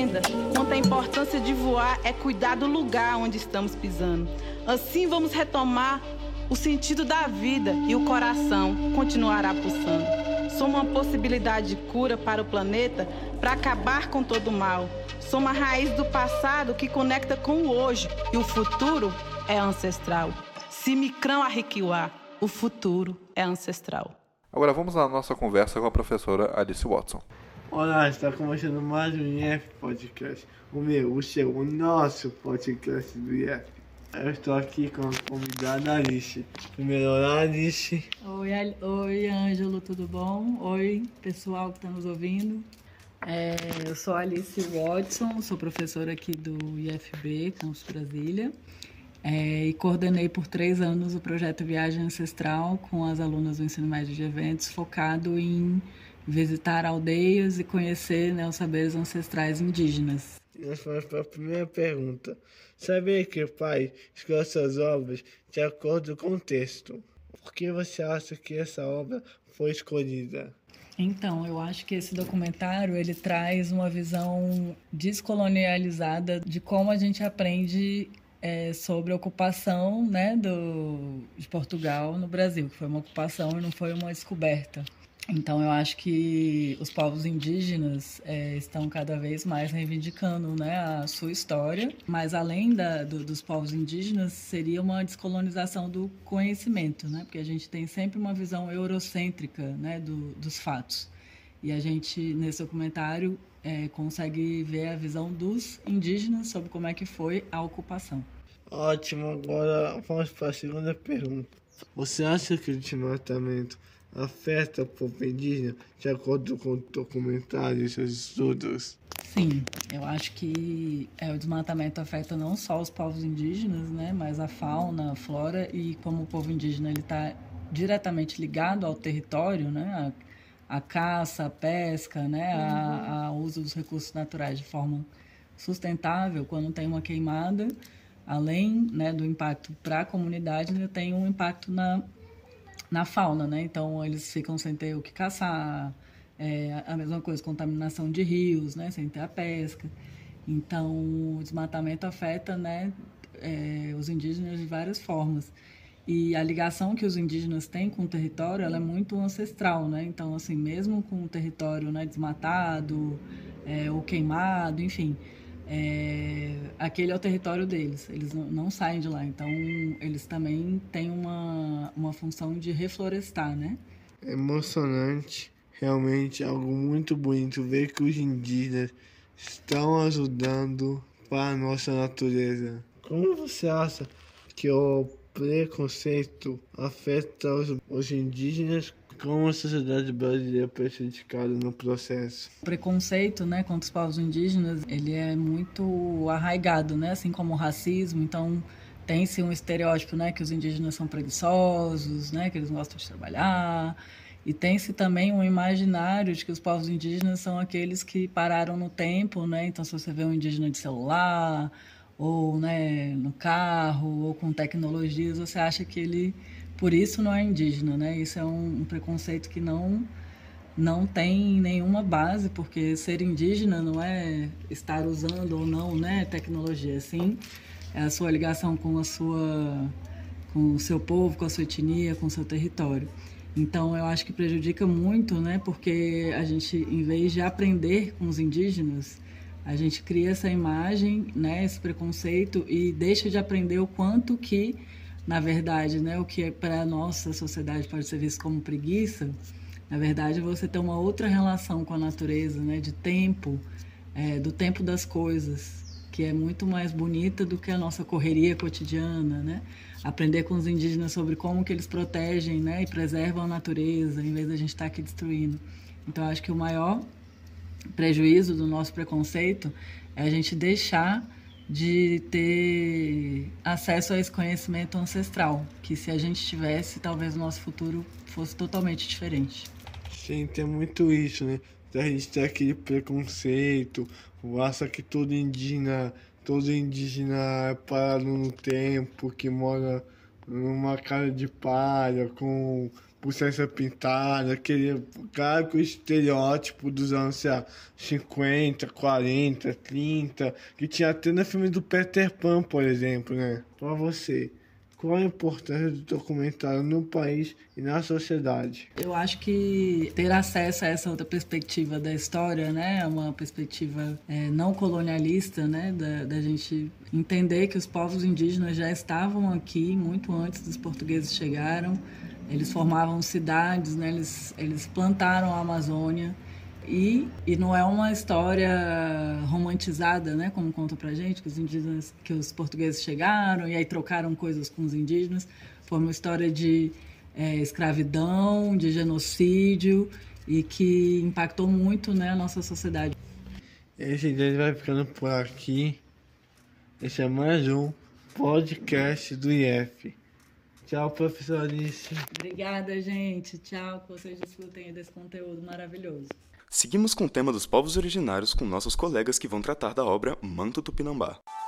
aprenda quanto a importância de voar é cuidar do lugar onde estamos pisando. Assim vamos retomar o sentido da vida e o coração continuará pulsando. Somos uma possibilidade de cura para o planeta para acabar com todo o mal. Somos a raiz do passado que conecta com o hoje e o futuro é ancestral. Simicrão Arriquiuá, o futuro é ancestral. Agora vamos à nossa conversa com a professora Alice Watson. Olá, está começando mais um IF Podcast. O seu, o nosso podcast do IF. Eu estou aqui com a convidada Alice. Primeiro, olá, Alice. Oi, Ângelo, tudo bom? Oi, pessoal que está nos ouvindo. Eu sou Alice Watson, sou professora aqui do IFB, Campus Brasília. E coordenei por 3 anos o projeto Viagem Ancestral com as alunas do ensino médio de eventos, focado em visitar aldeias e conhecer, né, os saberes ancestrais indígenas. Nós vamos para a primeira pergunta. Sabia que o pai escolheu suas obras de acordo com o texto? Por que você acha que essa obra foi escolhida? Então, eu acho que esse documentário ele traz uma visão descolonializada de como a gente aprende sobre a ocupação, né, de Portugal no Brasil, que foi uma ocupação e não foi uma descoberta. Então, eu acho que os povos indígenas estão cada vez mais reivindicando, né, a sua história, mas além dos povos indígenas, seria uma descolonização do conhecimento, né, porque a gente tem sempre uma visão eurocêntrica, né, dos fatos. E a gente, nesse documentário, consegue ver a visão dos indígenas sobre como é que foi a ocupação. Ótimo, agora vamos para a segunda pergunta. Você acha que o desmatamento afeta o povo indígena de acordo com o documentário e seus estudos? Sim, eu acho que o desmatamento afeta não só os povos indígenas, né, mas a fauna, a flora, e como o povo indígena está diretamente ligado ao território, né, a caça, a pesca, né, a uso dos recursos naturais de forma sustentável. Quando tem uma queimada, além, né, do impacto para a comunidade, ainda tem um impacto na fauna, né? Então eles ficam sem ter o que caçar, a mesma coisa, contaminação de rios, né, sem ter a pesca. Então o desmatamento afeta, né, os indígenas de várias formas. E a ligação que os indígenas têm com o território, ela é muito ancestral, né? Então, assim, mesmo com o território, né, desmatado, ou queimado, enfim, aquele é o território deles, eles não saem de lá. Então, eles também têm uma função de reflorestar, né? É emocionante, realmente algo muito bonito ver que os indígenas estão ajudando para a nossa natureza. Como você acha que o preconceito afeta os indígenas? Como a sociedade brasileira é prejudicada no processo? O preconceito, né, contra os povos indígenas, ele é muito arraigado, né, assim como o racismo. Então, tem-se um estereótipo, né, que os indígenas são preguiçosos, né, que eles não gostam de trabalhar. E tem-se também um imaginário de que os povos indígenas são aqueles que pararam no tempo, né? Então, se você vê um indígena de celular, ou, né, no carro, ou com tecnologias, você acha que ele, por isso, não é indígena, né? Isso é um preconceito que não tem nenhuma base, porque ser indígena não é estar usando ou não, né, tecnologia, sim, é a sua ligação com o seu povo, com a sua etnia, com o seu território. Então, eu acho que prejudica muito, né, porque a gente, em vez de aprender com os indígenas, a gente cria essa imagem, né, esse preconceito, e deixa de aprender o quanto que, na verdade, né, o que para a nossa sociedade pode ser visto como preguiça, na verdade, você tem uma outra relação com a natureza, né, de tempo, do tempo das coisas, que é muito mais bonita do que a nossa correria cotidiana, né? Aprender com os indígenas sobre como que eles protegem, né, e preservam a natureza, em vez da gente estar aqui destruindo. Então, acho que o maior prejuízo do nosso preconceito é a gente deixar de ter acesso a esse conhecimento ancestral, que se a gente tivesse, talvez o nosso futuro fosse totalmente diferente. Sim, tem muito isso, né? A gente tem aquele preconceito, acha que todo indígena é parado no tempo, que mora numa cara de palha, com bochecha pintada, aquele cara com o estereótipo dos anos, sei lá, 50, 40, 30, que tinha até no filme do Peter Pan, por exemplo, né? Pra você, qual a importância do documentário no país e na sociedade? Eu acho que ter acesso a essa outra perspectiva da história, né, uma perspectiva não colonialista, né, da gente entender que os povos indígenas já estavam aqui muito antes dos portugueses chegaram. Eles formavam cidades, né, eles plantaram a Amazônia. E não é uma história romantizada, né, como conta pra gente, que os portugueses chegaram e aí trocaram coisas com os indígenas. Foi uma história de escravidão, de genocídio e que impactou muito, né, a nossa sociedade. Esse dia vai ficando por aqui. Esse é mais um podcast do IF. Tchau, professora Alice. Obrigada, gente. Tchau, que vocês desfrutem desse conteúdo maravilhoso. Seguimos com o tema dos povos originários com nossos colegas que vão tratar da obra Manto Tupinambá.